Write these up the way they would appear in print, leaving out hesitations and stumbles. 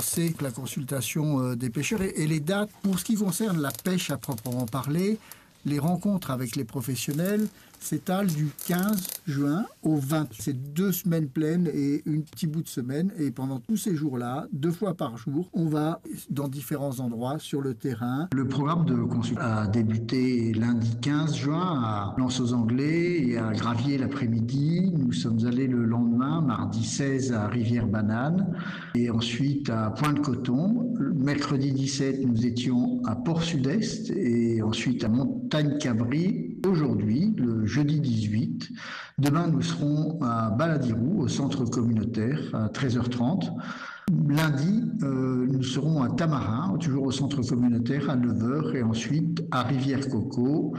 lancé la consultation des pêcheurs et les dates. Pour ce qui concerne la pêche à proprement parler, les rencontres avec les professionnels s'étalent du 15 juin au 20. C'est 2 semaines pleines et un petit bout de semaine. Et pendant tous ces jours-là, 2 fois par jour, on va dans différents endroits sur le terrain. Le programme de consultation a débuté lundi 15 juin à Lens-aux-Anglais et à Graviers l'après-midi. Nous sommes allés le lendemain, mardi 16, à Rivière-Banane et ensuite à Pointe-Coton. Mercredi 17, nous étions à Port-Sud-Est et ensuite à Montagne-Cabri. Aujourd'hui, le jeudi 18. Demain, nous serons à Baladirou, au centre communautaire, à 13h30. Lundi, nous serons à Tamarin, toujours au centre communautaire, à 9h. Et ensuite, à Rivière-Coco,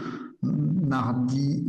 mardi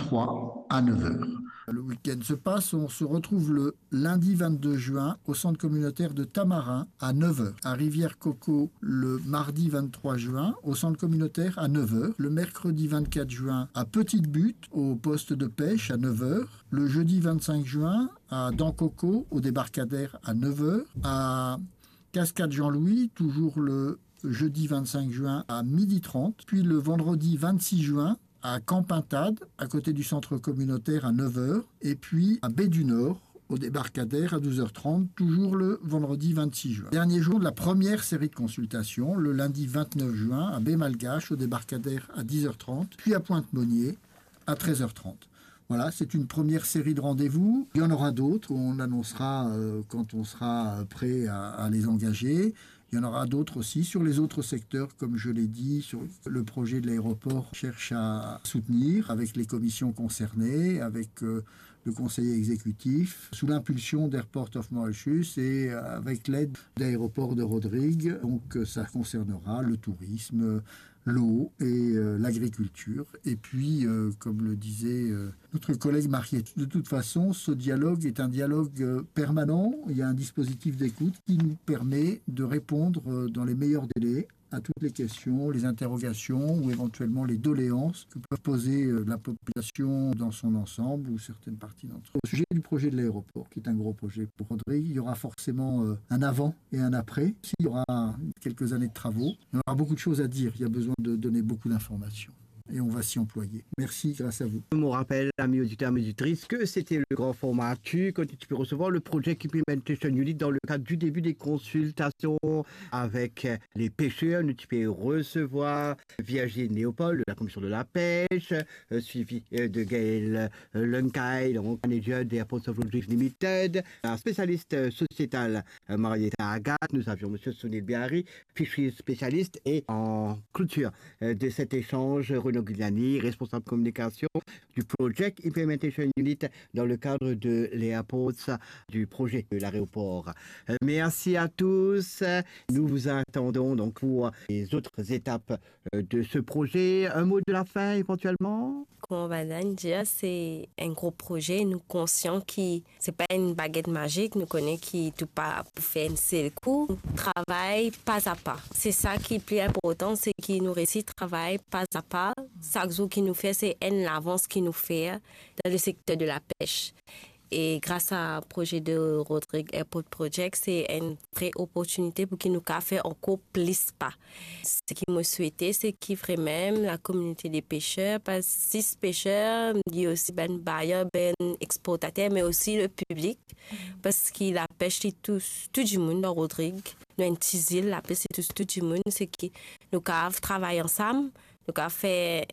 23 à 9h. Le week-end se passe, on se retrouve le lundi 22 juin au centre communautaire de Tamarin à 9h. À Rivière-Coco le mardi 23 juin au centre communautaire à 9h. Le mercredi 24 juin à Petite Butte au poste de pêche à 9h. Le jeudi 25 juin à Dancoco au débarcadère à 9h. À Cascade Jean-Louis, toujours le jeudi 25 juin à 12h30. Puis le vendredi 26 juin à Campintade, à côté du centre communautaire à 9h, et puis à Baie du Nord, au débarcadère à 12h30, toujours le vendredi 26 juin. Dernier jour de la première série de consultations, le lundi 29 juin, à Baie Malgache, au débarcadère à 10h30, puis à Pointe-Monnier à 13h30. Voilà, c'est une première série de rendez-vous. Il y en aura d'autres, on annoncera quand on sera prêt à les engager. Il y en aura d'autres aussi sur les autres secteurs, comme je l'ai dit, sur le projet de l'aéroport cherche à soutenir avec les commissions concernées, avec le conseiller exécutif, sous l'impulsion d'Airport of Mauritius et avec l'aide d'Aéroport de Rodrigue. Donc ça concernera le tourisme, l'eau et l'agriculture. Et puis, comme le disait notre collègue Mariette, de toute façon, ce dialogue est un dialogue permanent. Il y a un dispositif d'écoute qui nous permet de répondre dans les meilleurs délais à toutes les questions, les interrogations ou éventuellement les doléances que peuvent poser la population dans son ensemble ou certaines parties d'entre eux. Au sujet du projet de l'aéroport, qui est un gros projet pour Rodrigue, il y aura forcément un avant et un après. Il y aura quelques années de travaux. Il y aura beaucoup de choses à dire. Il y a besoin de donner beaucoup d'informations. Et on va s'y employer. Merci, grâce à vous. Je me rappelle, amis auditeurs et auditrices, que c'était le grand format actu, quand tu peux recevoir le Project Implementation Unit dans le cadre du début des consultations avec les pêcheurs. Nous peux recevoir Virginie Léopold de la commission de la pêche, suivi de Gaël Lunkai, donc manager des Airports of Rodrigue Limited, un spécialiste sociétal Marietta Agathe. Nous avions M. Sunil Bihari, fisheries spécialiste, et en clôture de cet échange, Renaud Guiliani, responsable communication du Project Implementation Unit dans le cadre de l'Airports du projet de l'aéroport. Merci à tous. Nous vous attendons donc pour les autres étapes de ce projet. Un mot de la fin éventuellement? Comme on va dire, c'est un gros projet. Nous conscients que c'est pas une baguette magique. Nous connaissons qui tout pas pour faire un seul coup. Travail pas à pas. C'est ça qui est plus important, c'est qu'il nous réussit travail pas à pas. Chaque jour qu'il nous fait, c'est une avance qu'il nous fait dans le secteur de la pêche. Et grâce à projet de Rodrigue Airport Project, c'est une vraie opportunité pour qu'il nous fasse encore plus pas. Ce qu'il me souhaitait, c'est qu'il ferait même la communauté des pêcheurs, parce que 6 pêcheurs, il y a aussi ben bailleurs, ben exportateurs, mais aussi le public, parce que la pêche, c'est tout du monde dans Rodrigue. Nous, un petit île, la pêche, c'est tout du monde, c'est que nous travaillons ensemble. Donc, on fait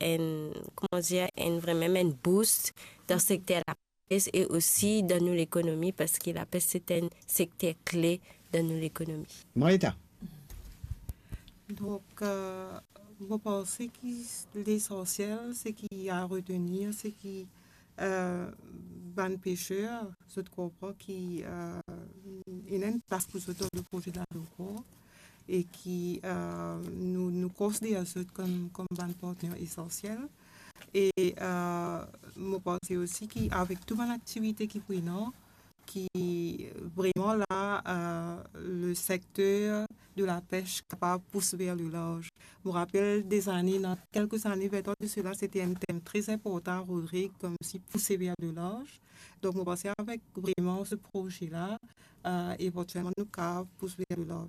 vraiment un boost dans le secteur de la pêche et aussi dans l'économie, parce que la pêche, c'est un secteur clé dans l'économie. Marietta. Donc, je pense que l'essentiel, c'est qu'il y a à retenir, c'est que les pêcheurs, je comprends qu'il y a une place pour ce le projet de l'aéroport, et qui nous considère comme un partenaire essentiel. Et je pense aussi qu'avec toute l'activité qui prend, qui vraiment là, le secteur de la pêche capable de pousser vers le large. Je me rappelle des années, dans quelques années, vers de cela, c'était un thème très important, Rodrigue, comme si pousser vers le large. Donc, je pense qu'avec vraiment ce projet-là, éventuellement, nous pouvons pousser vers le large.